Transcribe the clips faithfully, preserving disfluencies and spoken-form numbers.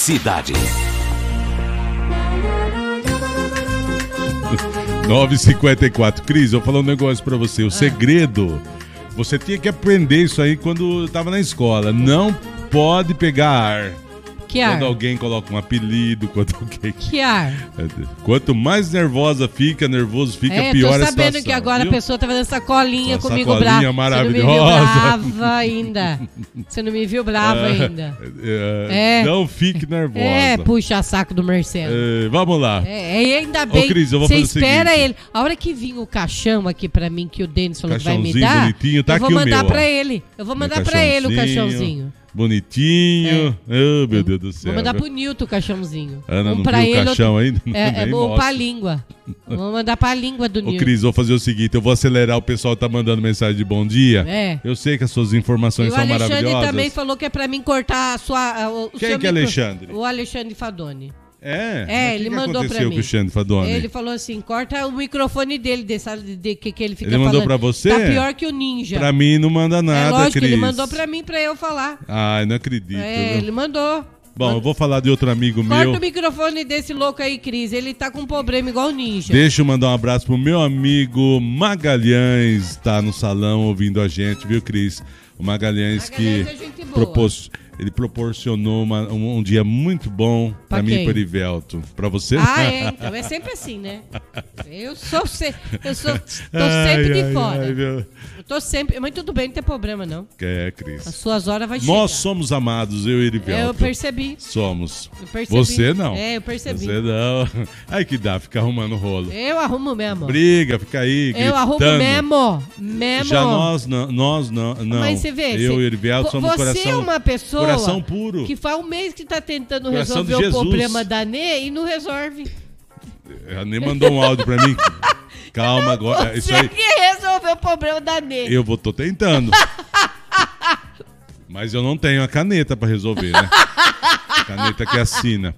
Cidade. nove e cinquenta e quatro. Cris, eu vou falar um negócio pra você. O ah. segredo, você tinha que aprender isso aí quando eu tava na escola. Não pode pegar ar. Que ar? Quando alguém coloca um apelido, quando alguém... Que ar? Quanto mais nervosa fica, nervoso fica, é, pior a situação. tô sabendo que agora viu? A pessoa tá fazendo sacolinha Essa comigo sacolinha brava. maravilhosa. Você não me viu brava ainda. Você não me viu brava é, ainda. É, é. Não fique nervosa. É, puxa saco do Marcelo. É, vamos lá. É, e ainda bem. Ô, Cris, eu vou você fazer espera o seguinte. ele. A hora que vir o caixão aqui pra mim, que o Denis falou que vai me Caixãozinho dar, bonitinho, tá eu vou aqui o mandar meu, pra ó. ele. Eu vou mandar Meu pra ele o caixãozinho. caixãozinho. Bonitinho. É. Oh, meu Deus do céu. Vou mandar pro Nilton o caixãozinho. Ana, um não pra viu ele, o caixão outro... ainda? É, é bom pra língua. Vou mandar pra língua do Ô, Nilton. Cris, vou fazer o seguinte, eu vou acelerar, o pessoal tá mandando mensagem de bom dia. É. Eu sei que as suas informações E o são Alexandre maravilhosas. também falou que é pra mim cortar a sua... O, o Quem seu que é micro... Alexandre? O Alexandre Fadoni. É? É, Mas ele que que mandou pra aconteceu mim. com o Alexandre Fadoni? Ele falou assim, corta o microfone dele, desse, de, de, que, que ele fica Ele mandou falando. pra você? Tá pior que o Ninja. Pra mim não manda nada, É lógico, Cris. ele mandou pra mim, pra eu falar. Ai, não acredito. É, viu? ele mandou. Bom, Manda... eu vou falar de outro amigo Corta meu. o microfone desse louco aí, Cris. Ele tá com um problema igual o Ninja. Deixa eu mandar um abraço pro meu amigo Magalhães, tá no salão ouvindo a gente, viu, Cris? O Magalhães, Magalhães que é gente boa. propôs, ele proporcionou uma, um, um dia muito bom pra, Pra mim e quem? pro Erivelto. Pra você? Ah, é, então é sempre assim, né? Eu sou, se... eu sou... tô Ai, sempre ai, de fora. ai, meu. Eu tô sempre... Mas tudo bem, não tem problema, não. É, Cris. As suas horas vai Nós chegar. somos amados, eu e Erivelto. É, eu percebi. Somos. Eu percebi. Você não. É, eu percebi. Você não. Aí que dá, fica arrumando rolo. Eu arrumo mesmo. Briga, fica aí gritando. Eu arrumo mesmo. Mesmo. Já nós não, nós não, não. Mas você vê, eu você, e o Erivelto somos você coração, é uma pessoa coração puro. que faz um mês que tá tentando Coração resolver de o Jesus. problema da Nê e não resolve. Ela nem mandou um áudio pra mim. Calma agora. Você Isso aí, que resolveu o problema da Nê. eu vou, tô tentando. Mas eu não tenho a caneta pra resolver, né? Caneta que assina.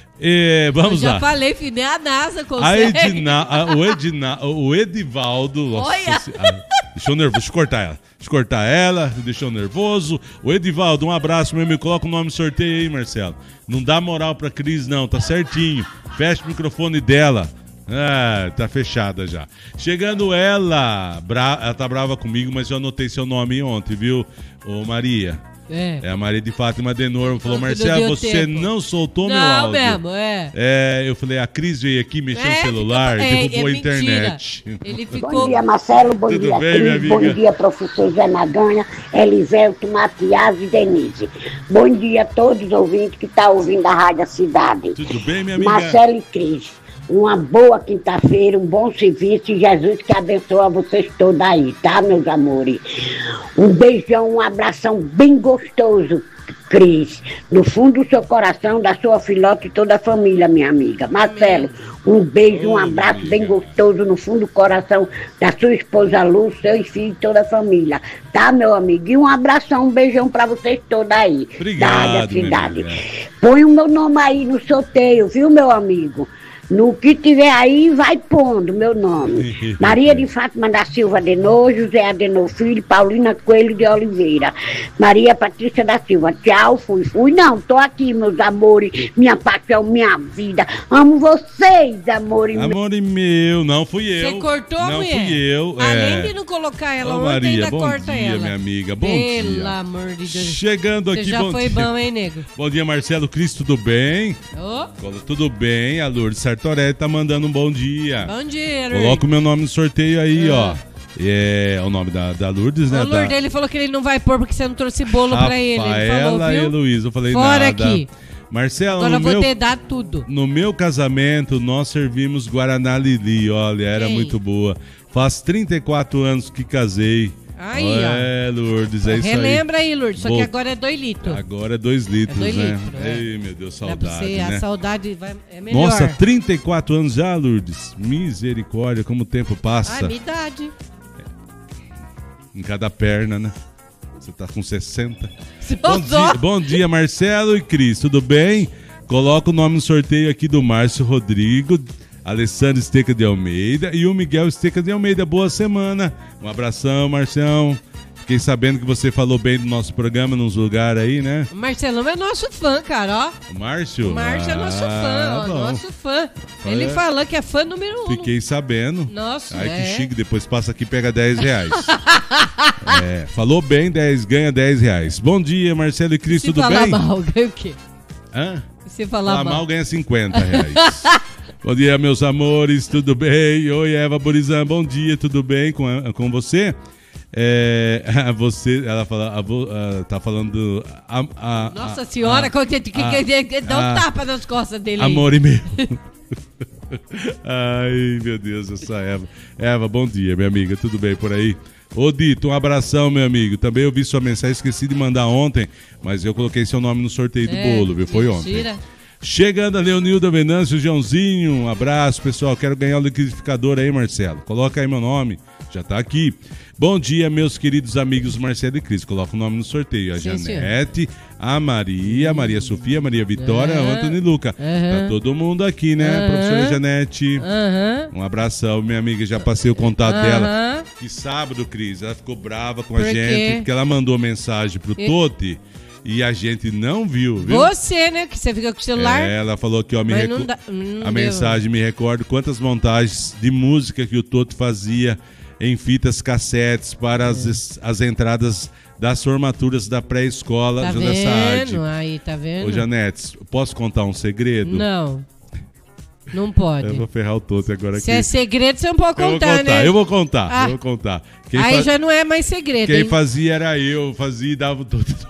É, vamos Eu já lá. falei, filho, nem a NASA A consegue. Edna, a- o, Edna, o Edivaldo. Nossa Olha. senhora, deixou nervoso. Deixa eu cortar ela. Deixa eu cortar ela. Deixou nervoso. O Edivaldo, um abraço, meu amigo. Coloca o nome no sorteio aí, Marcelo. Não dá moral pra Cris, não. Tá certinho. Fecha o microfone dela. Ah, tá fechada já. Chegando ela. Bra... Ela tá brava comigo, mas eu anotei seu nome ontem, viu? Ô, Maria. É. É a Maria de Fátima Denor. Falou, Não, que não Marcelo, deu você tempo. não soltou meu Não áudio. mesmo, é. É, eu falei, a Cris veio aqui, mexeu É, no celular, fica- é, derrubou é a mentira. internet. Ele Bom ficou... dia, Marcelo. Bom Tudo dia, bem, minha Cris. Bom amiga? dia, professor Zé Maganha, Elivelto, Matias e Denise. Bom dia a todos os ouvintes que estão ouvindo a Rádio Cidade. Tudo bem, minha amiga? Marcelo e Cris, uma boa quinta-feira, um bom serviço e Jesus que abençoe vocês todos aí, tá, meus amores? Um beijão, um abração bem gostoso, Cris, no fundo do seu coração, da sua filhote e toda a família, minha amiga. Marcelo, um beijo, um Ô, abraço amiga. bem gostoso no fundo do coração da sua esposa Lu, seus filhos e toda a família. Tá, meu amigo? E um abração, um beijão pra vocês todos aí. Obrigado, da minha Rádio Cidade. amiga. Põe o meu nome aí no sorteio, viu, meu amigo? No que tiver aí, vai pondo meu nome. Maria de Fátima da Silva Adenor, José Adenor Filho, Paulina Coelho de Oliveira, Maria Patrícia da Silva. Tchau, fui, fui. Não, tô aqui, meus amores, minha paixão, minha vida. Amo vocês, amores. Amor meu, não fui eu. Você cortou, não mulher? fui eu. Além é. de não colocar ela Ô, ontem, Maria, ainda bom corta dia, ela. minha amiga, bom Pelo dia. amor de Deus. Chegando Você aqui, já bom foi dia. bom, hein, nego? Bom dia, Marcelo Cris, tudo bem? Ô, Tudo bem, a Lourdes Sartorelli tá mandando um bom dia. bom dia, Lourdes. Coloca o meu nome no sorteio aí, Ah. ó. É o nome da, da Lourdes, né? O Lourdes, da ele falou que ele não vai pôr porque você não trouxe bolo pra ele. Ele falou, Rafaela e viu? Heloísa. Eu falei Fora nada. aqui. Marcelo, Agora no eu vou meu, ter dado tudo. no meu casamento, nós servimos Guaraná Lili. Olha, era Quem? muito boa. Faz trinta e quatro anos que casei. Aí, é, Lourdes, é isso aí. Relembra aí, Lourdes. Só Vou- que agora é dois litros. Agora é dois litros, É dois né? litros, é. Ei, meu Deus, Dá pra saudade, você, né? a saudade vai, é melhor. Nossa, trinta e quatro anos já, Lourdes. Misericórdia, como o tempo passa. Ah, minha idade. Em cada perna, né? Você tá com sessenta. Se Bom eu sou- dia, bom dia, Marcelo e Cris, tudo bem? Coloca o nome no sorteio aqui do Márcio Rodrigo, Alessandro Esteca de Almeida e o Miguel Esteca de Almeida. Boa semana. Um abração, Marcião. Fiquei sabendo que você falou bem do nosso programa nos lugares aí, né? O Marcelão é nosso fã, cara, ó. O Márcio? O Márcio ah, é nosso fã, ó, nosso fã. Ele é. falou que é fã número um. Fiquei sabendo. Nossa, Ai, é. que chique, depois passa aqui e pega dez reais. É, falou bem, dez, ganha dez reais. Bom dia, Marcelo e Cris, tudo bem? Se falar mal, ganha o quê? Hã? Se falar, falar mal. mal, ganha cinquenta reais. Bom dia, meus amores, tudo bem? Oi, Eva Burizan, bom dia, tudo bem com, com você? É, você, ela fala, a, a, tá falando. A, a, Nossa a, senhora, a, que, que, que, que, que dá um tapa nas costas dele. Amor e meu. Ai, meu Deus, essa Eva. Eva, bom dia, minha amiga, tudo bem por aí? Ô Dito, um abração, meu amigo. Também eu vi sua mensagem, esqueci de mandar ontem, mas eu coloquei seu nome no sorteio do é, bolo, viu? Foi mentira. ontem. Chegando a Leonilda Venâncio, Joãozinho, um abraço, pessoal. Quero ganhar o liquidificador aí, Marcelo. Coloca aí meu nome, já tá aqui. Bom dia, meus queridos amigos Marcelo e Cris. Coloca o nome no sorteio. A Sim, Janete, senhor. a Maria, a Maria Sofia, a Maria Vitória, uhum. Antônio e Luca. Uhum. Tá todo mundo aqui, né, uhum. professora Janete? Uhum. Um abração, minha amiga. Já passei o contato uhum. dela. Que sábado, Cris, ela ficou brava com a Por gente, porque ela mandou mensagem pro e... Toti. E a gente não viu, viu? Você, né? Que você fica com o celular. É, ela falou que, ó, me Mas recu... não dá, não a deu. mensagem, me recordo quantas montagens de música que o Toto fazia em fitas cassetes para é. as, as entradas das formaturas da pré-escola. Tá vendo? Aí, tá vendo? Ô, Janete, posso contar um segredo? Não. Não pode. Eu vou ferrar o Toto agora aqui. Se é segredo, você não pode contar, eu vou contar, né? Eu vou contar, ah. eu vou contar. Quem Aí faz... já não é mais segredo, Quem hein? fazia era eu, fazia e dava o Toto.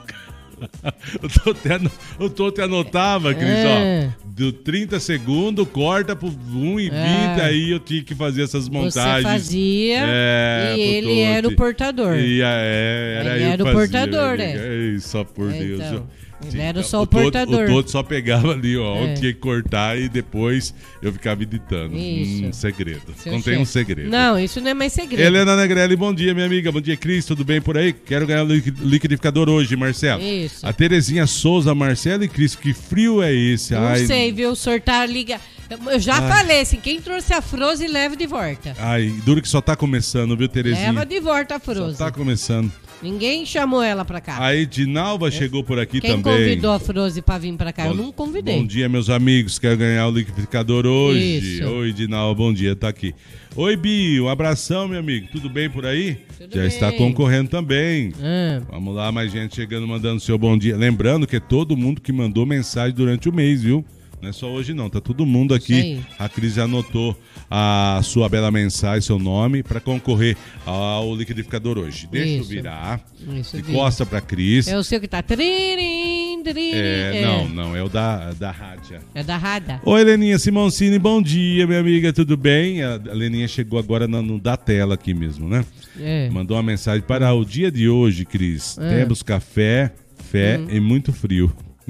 O Toto anotava, Cris, é. ó, do trinta segundos, corta pro um e vinte, é. aí eu tinha que fazer essas montagens. Você fazia é, e ele Toto. era o portador. E, é, era ele eu era o fazia, portador, né? É, só por é, Deus. Então. Ele era só o, o portador. O Toto só pegava ali, ó, é. onde tinha que cortar e depois eu ficava editando. Isso. Um segredo. Seu Contém chefe. um segredo. Não, isso não é mais segredo. Helena Negrelli, bom dia, minha amiga. Bom dia, Cris. Tudo bem por aí? Quero ganhar o liquidificador hoje, Marcelo. Isso. A Terezinha Souza, Marcelo e Cris, que frio é esse? Não Ai, sei, viu? Sortar, liga. Eu já Ai. falei assim, quem trouxe a Froze, leva de volta. Ai, duro que só tá começando, viu, Terezinha? Leva de volta a Froze. Só tá começando. Ninguém chamou ela pra cá. A Edinalva é. chegou por aqui Quem também. Quem convidou a Froze pra vir pra cá? Bom, eu não convidei. Bom dia, meus amigos. Quero ganhar o liquidificador hoje. Isso. Oi, Edinalva, bom dia. Tá aqui. Oi, Bi. Um abração, meu amigo. Tudo bem por aí? Tudo Já bem. está concorrendo também. Ah. Vamos lá, mais gente chegando, mandando seu bom dia. Lembrando que é todo mundo que mandou mensagem durante o mês, viu? Não é só hoje não, tá todo mundo aqui. Sim. A Cris já anotou a sua bela mensagem, seu nome, para concorrer ao liquidificador hoje. Deixa Isso. eu virar. Isso, e costa pra Cris. É o seu que tá. Tririm, tririm, é, é. Não, não, é o da, da rádio. É da rádio. Oi, Leninha Simoncini, bom dia, minha amiga, tudo bem? A Leninha chegou agora no, no da tela aqui mesmo, né? É. Mandou uma mensagem para o dia de hoje, Cris. É. Temos café, fé hum. e muito frio.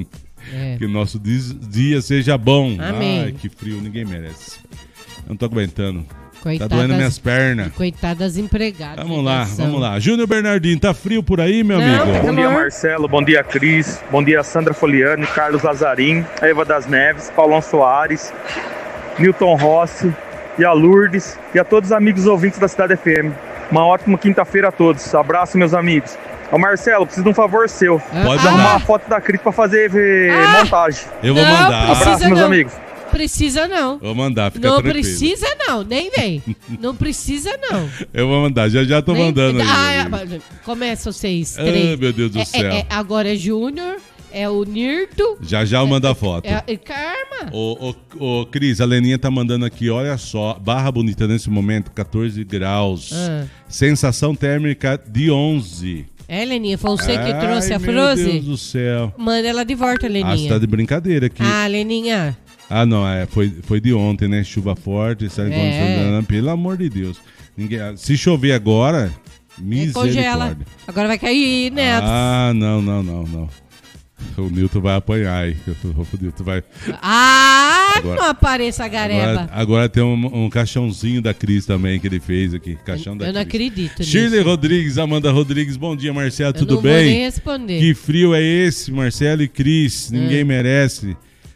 É. Que o nosso dia seja bom. Amém. Ai, que frio, ninguém merece. Eu não tô aguentando. Coitadas, tá doendo minhas pernas. Coitadas empregadas. Vamos lá, vamos lá. Júnior Bernardino, tá frio por aí, meu não, amigo? Bom dia, Marcelo. Bom dia, Cris. Bom dia, Sandra Foliani, Carlos Lazarim, Eva das Neves, Paulão Soares, Milton Rossi e a Lourdes e a todos os amigos ouvintes da Cidade F M. Uma ótima quinta-feira a todos. Abraço, meus amigos. Ô Marcelo, preciso de um favor seu. Pode ah, mandar. Uma foto da Cris pra fazer ah, montagem. Eu vou não, mandar. Abraço, meus não. amigos. Precisa não. Vou mandar, fica não tranquilo. Não precisa não, nem vem. Não precisa não. Eu vou mandar, já já tô nem... mandando aí. Ah, começa vocês três. Ah, meu Deus do é, céu. É, é, agora é Júnior, é o Nirto. Já já eu mando a foto. É, é, é Karma. Ô, ô, ô, Cris, a Leninha tá mandando aqui, olha só, Barra Bonita nesse momento, catorze graus. Ah. Sensação térmica de onze. É, Leninha, foi você que Ai, trouxe a meu Froze? Deus do céu. Manda ela de volta, Leninha. Ah, você tá de brincadeira aqui. Ah, Leninha. Ah, não, é, foi, foi de ontem, né? Chuva forte, sabe? É. Pelo amor de Deus. Ninguém, se chover agora, misericórdia. Congela. Agora vai cair, né? Ah, não, não, não, não. O Nilton vai apanhar aí. O Nilton vai... Ah, agora, não apareça a gareba. Agora, agora tem um, um caixãozinho da Cris também que ele fez aqui. Caixão da Eu não Cris. acredito nisso. Shirley Rodrigues, Amanda Rodrigues, bom dia, Marcelo, Eu tudo não bem? Vou nem responder. Que frio é esse, Marcelo e Cris? Ninguém hum. merece.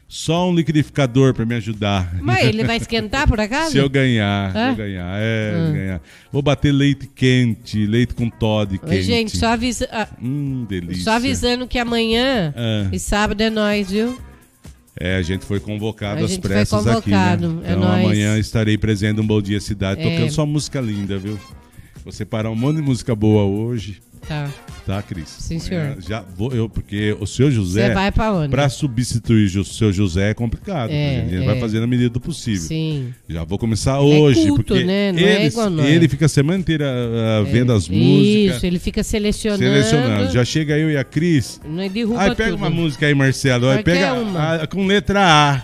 Só um liquidificador pra me ajudar. Mas ele vai esquentar por acaso? Se eu ganhar, se Hã? eu ganhar, é, Hum. ganhar. Vou bater leite quente, leite com Toddy Oi, quente. gente, só, avisa, ah, Hum, delícia. só avisando que amanhã Ah. e sábado é nós, viu? É, a gente foi convocado A às gente foi pressas aqui, né? convocado, é Então nóis. amanhã estarei presente no Bom Dia Cidade, É. tocando só música linda, viu? Vou separar um monte de música boa hoje, Tá. tá, Cris? Sim, senhor. Amanhã já vou eu, porque o seu José, Você vai pra onde? pra substituir o seu José é complicado. É, a gente é. vai fazer na medida do possível. Sim. Já vou começar hoje, culto, porque né? Não ele, é igual nós. ele fica a semana inteira ah, vendo as músicas, Isso, ele fica selecionando. selecionando. Já chega eu e a Cris. Não é derruba Aí pega tudo. uma música aí, Marcelo. Aí Qualquer pega uma. a- com letra A.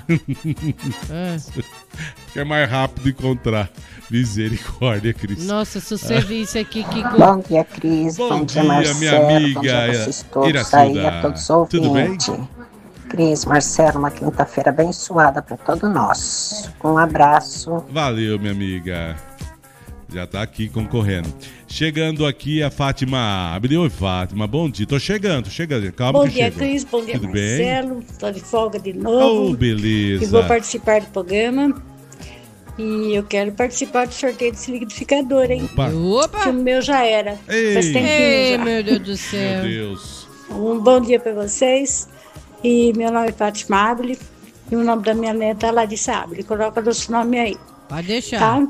Ah, Que é mais rápido encontrar. Misericórdia, Cris. nossa, se você visse aqui que... Bom dia, Cris. Bom Bom, dia, dia, Marcelo. minha amiga Bom dia a vocês todos Iracilda. aí, a todos os Tudo bem? ouvintes. Cris, Marcelo, uma quinta-feira abençoada para todos nós. Um abraço. Valeu, minha amiga. Já tá aqui concorrendo. Chegando aqui a Fátima Abre. Oi, Fátima. Bom dia. Tô chegando, tô chegando. Calma Bom que dia, chego. Cris. Bom dia, Tudo bem? Marcelo. Estou de folga de Oh, novo. beleza. E vou participar do programa. E eu quero participar do sorteio desse liquidificador, hein? Opa. Que Opa! o meu já era. Ei. Faz tempinho Ei, já. meu Deus do Meu céu. Deus. Um bom dia para vocês. E meu nome é Fátima Abel. E o nome da minha neta é Larissa Abel. Coloca nosso nome aí, Pode deixar. tá?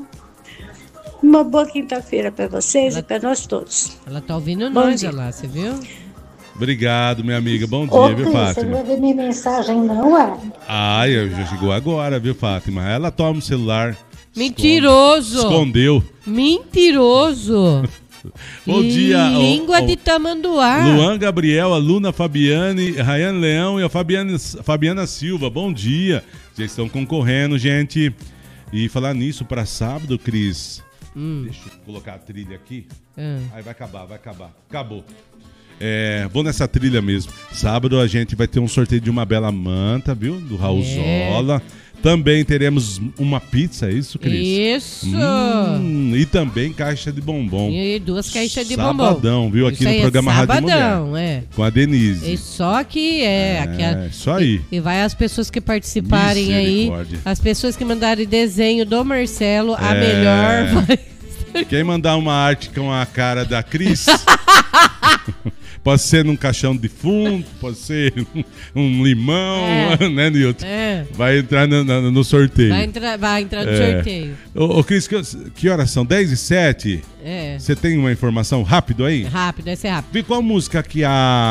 Uma boa quinta-feira para vocês Ela- e para nós todos. Ela tá ouvindo Bom nós, dia. olha lá, você viu? Obrigado, minha amiga. Bom Ô, dia, viu, Cris, você não Fátima? vai ver minha mensagem não, é? Ai, já chegou agora, viu, Fátima? Ela toma o celular. Mentiroso! Escondeu. Mentiroso! Bom dia, ó, Língua ó, de tamanduá. Luan Gabriel, a Luna Fabiane, Rayane Leão e a Fabiana, Fabiana Silva. Bom dia. Já estão concorrendo, gente. E falar nisso para sábado, Cris. Hum. Deixa eu colocar a trilha aqui. Ah. Aí vai acabar, vai acabar. Acabou. É, vou nessa trilha mesmo. Sábado a gente vai ter um sorteio de uma bela manta, viu? Do Raul É. Zola. Também teremos uma pizza, é isso, Cris? Isso! Hum, e também caixa de bombom. E duas caixas de bombom. Sabadão, viu? Aqui Isso no aí programa é Rádio sabadão, Mulher. é. Com a Denise. E só que é, aqui a- É, isso aí. E, e vai as pessoas que participarem aí, Misericórdia. as pessoas que mandarem desenho do Marcelo, a É. melhor vai. Quem mandar uma arte com a cara da Cris, pode ser num caixão de fundo, pode ser um limão, É. né, Nilton? É, Vai entrar no, no- no sorteio. vai entrar, vai entrar no É. sorteio. Ô, ô, Cris, que, que horas são? dez e sete? É. Você tem uma informação rápido aí? Rápido, vai ser rápido. Vi qual música que a...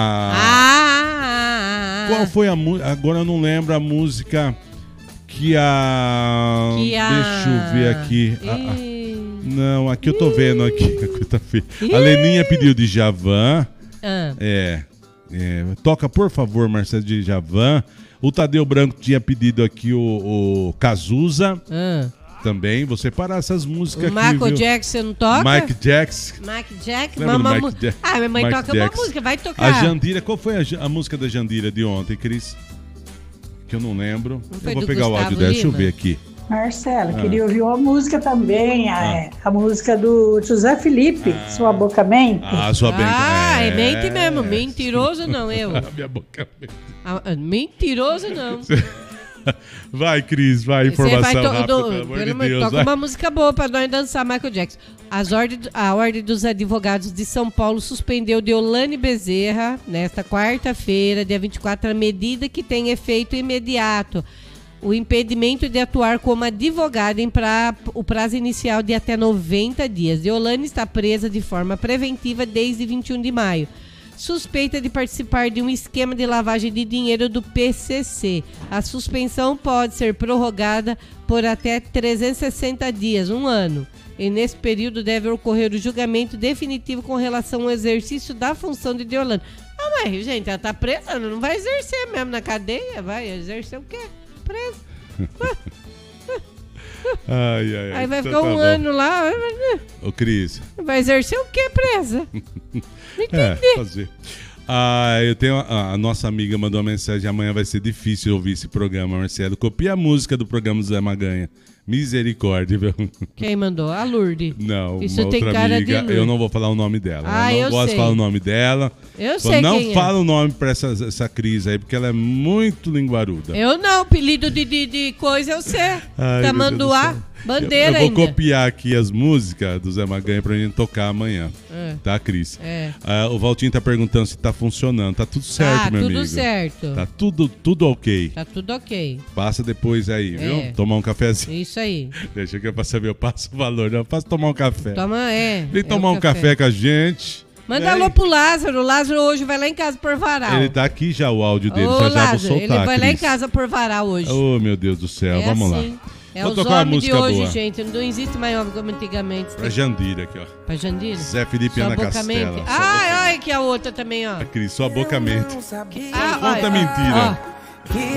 Ah! Qual foi a música? Agora eu não lembro a música que a... Que a... Deixa eu ver aqui. A- a- Ih. Não, aqui eu tô vendo aqui. Coisa feia. A Leninha pediu de Javan. Ah, É, é, toca, por favor, Marcelo, de Javan. O Tadeu Branco tinha pedido aqui o, o Cazuza ah. também. Vou separar essas músicas O aqui, Michael viu? Jackson não toca? Mike Jackson. Mike Jackson? Lembra do Uma Mike mu- Jack- Ah, minha mãe Mike toca Jackson. uma música, vai tocar. A Jandira, qual foi a, ja- a música da Jandira de ontem, Cris? Que eu não lembro. Não foi eu vou do pegar o Gustavo áudio dela, deixa eu Lima? ver aqui. Marcelo, Ah. queria ouvir uma música também, a, a música do José Felipe, Sua Boca Mente. Ah, sua bem. Ah, é mente mesmo. Mentiroso não, eu. Minha boca. Ah, ah, Mentiroso não. Vai, Cris, vai, Você informação vai to- rápida, do- pelo amor pelo de amor- Deus. toca vai. uma música boa pra nós dançar Michael Jackson. As ordem, a Ordem dos Advogados de São Paulo suspendeu Deolane Bezerra nesta quarta-feira, dia vinte e quatro, a medida que tem efeito imediato. O impedimento de atuar como advogada em pra, o prazo inicial de até noventa dias. Deolane está presa de forma preventiva desde vinte e um de maio. Suspeita de participar de um esquema de lavagem de dinheiro do P C C. A suspensão pode ser prorrogada por até trezentos e sessenta dias, um ano. E nesse período deve ocorrer o julgamento definitivo com relação ao exercício da função de Deolane. Ah, mas, gente, ela tá presa, ela não vai exercer mesmo na cadeia? Vai exercer o quê? Presa. Ai, ai, ai. Aí vai Então ficar tá um bom. ano lá. Ô, Cris. Vai exercer o quê, presa? É, fazer. Ah, eu tenho a, a nossa amiga mandou uma mensagem: amanhã vai ser difícil ouvir esse programa, Marcelo. Copia a música do programa Zé Maganha. Misericórdia, viu? Quem mandou? A Lourdes. Não, Isso uma tem outra cara amiga. de Lourdes. Eu não vou falar o nome dela. Ah, eu não eu gosto sei. de falar o nome dela. Eu Só sei não quem é. fala o nome pra essa, essa crise aí, porque ela é muito linguaruda. Eu não, apelido de, de, de coisa eu sei. Ai, Tamanduá, meu Deus do céu. bandeira Eu, eu vou ainda. copiar aqui as músicas do Zé Maganha pra gente tocar amanhã. É. Tá, Cris? É. Ah, o Valtinho tá perguntando se tá funcionando. Tá tudo certo, Tá meu tudo amigo. certo. Tá tudo, tudo ok. Tá tudo ok. Passa depois aí, viu? É. Tomar um cafezinho. Isso aí. Deixa que eu pra saber, eu passo o valor. Não, eu passo tomar um café. Toma, é. Vem é tomar o um café. com a gente. Manda né? alô pro Lázaro. O Lázaro hoje vai lá em casa por varal. Ele tá aqui já, o áudio dele. Ô, já já vou Lázaro, soltar, ele vai lá em Cris. casa por varal hoje. Oh, meu Deus do céu. É Vamos assim. lá. É Vou os tocar uma homens de música hoje, boa. gente. Não existe mais homem como antigamente. Pra Jandira aqui, ó. Pra Jandira? Zé Felipe e Sua Ana boca Castela. mente. Sua Ai, boca- ai, que a outra também, ó. Cris, sua boca mente. Ah, Conta olha, mentira. ó.